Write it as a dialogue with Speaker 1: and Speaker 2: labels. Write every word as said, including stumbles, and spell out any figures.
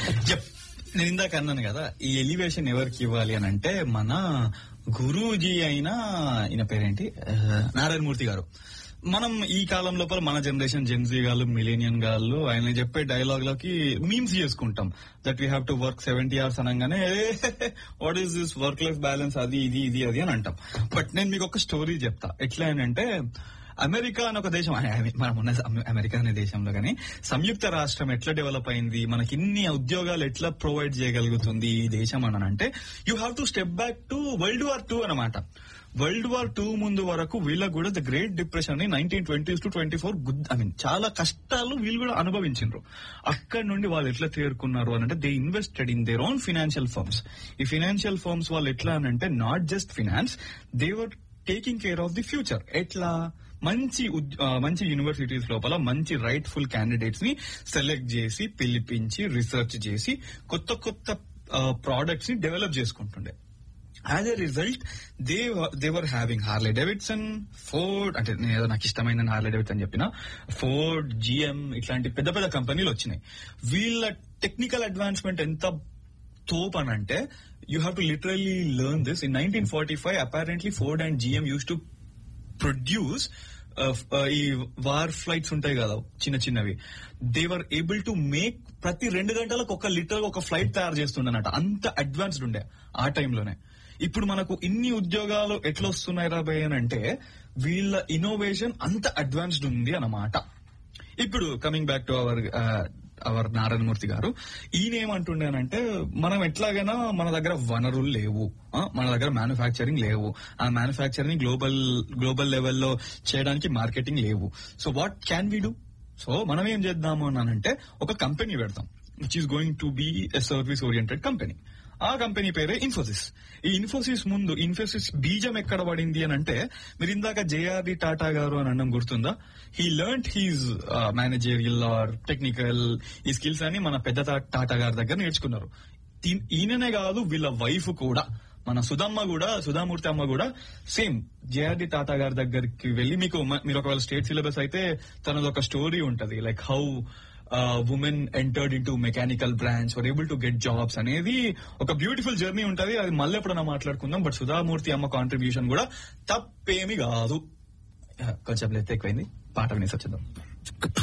Speaker 1: చెప్ నేను ఇందాక అన్నాను కదా, ఈ ఎలివేషన్ ఎవరికి ఇవ్వాలి అని అంటే మన గురూజీ అయిన ఈయన పేరేంటి నారాయణమూర్తి గారు. మనం ఈ కాలం లోపల మన జనరేషన్ జెన్జీ గాళ్ళు మిలీనియన్ గాళ్ళు ఆయన చెప్పే డైలాగ్ లకి మీమ్స్ చేసుకుంటాం. That we have to work seventy hours అనగానే what is this work life balance అది ఇది ఇది అది అని అంటాం. బట్ నేను మీకు ఒక స్టోరీ చెప్తా. ఎట్లా అంటే అమెరికా అని ఒక దేశం, మనం ఉన్న అమెరికా అనే దేశంలో కానీ సంయుక్త రాష్ట్రం ఎట్లా డెవలప్ అయింది, మనకి ఇన్ని ఉద్యోగాలు ఎట్లా ప్రొవైడ్ చేయగలుగుతుంది ఈ దేశం అని అంటే you have to step back to world war two అనమాట. వరల్డ్ వార్ టూ ముందు వరకు వీళ్ళకు కూడా ద గ్రేట్ డిప్రెషన్ ని nineteen twenties to twenty four I mean చాలా కష్టాలు వీళ్ళు కూడా అనుభవించారు. అక్కడ నుండి వాళ్ళు ఎట్లా తేరుకున్నారు అని అంటే they invested in their own financial firms. ఈ ఫినాన్షియల్ ఫర్మ్స్ వాళ్ళు ఎట్లా అని అంటే not just finance, they were taking care of the future. ఎట్లా మంచి మంచి యూనివర్సిటీస్ లోపల మంచి రైట్ఫుల్ క్యాండిడేట్స్ ని సెలెక్ట్ చేసి పిలిపించి రీసెర్చ్ చేసి కొత్త కొత్త ప్రోడక్ట్స్ ని develop చేసుకుంటుండే. As a result they they were having Harley Davidson, Ford, అంటే నేను ఏదో నాకు ఇష్టమైన హార్లీ డేవిడ్సన్ చెప్పిన ఫోర్డ్, జిఎం ఇట్లాంటి పెద్ద పెద్ద కంపెనీలు వచ్చినాయి. వీళ్ళ టెక్నికల్ అడ్వాన్స్మెంట్ ఎంత తోప్ అని అంటే you have to literally learn this. In nineteen forty five apparently Ford and GM use to produce ఈ వార్ ఫ్లైట్స్ ఉంటాయి కదా చిన్న చిన్నవి, they were able to make ప్రతి రెండు గంటలకు ఒక లిటర్ ఒక ఫ్లైట్ తయారు చేస్తుండనట. అంత అడ్వాన్స్డ్ ఉండే ఆ టైంలోనే. ఇప్పుడు మనకు ఇన్ని ఉద్యోగాలు ఎట్లా వస్తున్నాయి రాబోయే అని అంటే వీళ్ళ ఇన్నోవేషన్ అంత అడ్వాన్స్డ్ ఉంది అన్నమాట. ఇప్పుడు coming back to our our Narayanamurthy గారు, ఈయన ఏమంటుండేనంటే మనం ఎట్లాగైనా మన దగ్గర వనరులు లేవు, మన దగ్గర మ్యానుఫ్యాక్చరింగ్ లేవు, ఆ మ్యానుఫ్యాక్చరింగ్ గ్లోబల్ గ్లోబల్ లెవెల్లో చేయడానికి మార్కెటింగ్ లేవు. So what can we do? So మనం ఏం చేద్దాము అని అంటే ఒక కంపెనీ పెడతాం which is going to be a service oriented company. ఆ కంపెనీ పేరే ఇన్ఫోసిస్. ఈ ఇన్ఫోసిస్ ముందు ఇన్ఫోసిస్ బీజం ఎక్కడ పడింది అని అంటే మీరు ఇందాక జేఆర్డి టాటా గారు అని అనడం గుర్తుందా? He learned he's managerial are technical ఈ స్కిల్స్ అని మన పెద్ద టాటా గారి దగ్గర నేర్చుకున్నారు. ఈయననే కాదు వీళ్ళ వైఫ్ కూడా, మన సుధమ్మ కూడా, సుధామూర్తి అమ్మ కూడా సేమ్ జేఆర్డి టాటా గారి దగ్గరికి వెళ్ళి, మీకు మీరు ఒకవేళ స్టేట్ సిలబస్ అయితే తనది ఒక స్టోరీ ఉంటది, like how women entered in to mechanical branch were able to get jobs అనేది ఒక బ్యూటిఫుల్ జర్నీ ఉంటది. అది మళ్ళీ ఎప్పుడైనా మాట్లాడుకుందాం. బట్ సుధామూర్తి అమ్మ కాంట్రిబ్యూషన్ కూడా తప్పేమి కాదు. కొంచెం లెత్త ఎక్కువైంది, పాట వినేసి వచ్చేద్దాం.